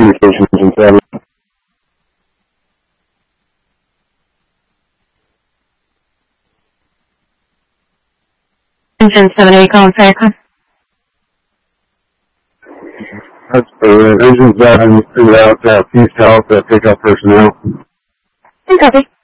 communications and 7. Engine 7A calling Farrakhan. That's for Engine 7 and out Peace Health, pickup personnel. Copy.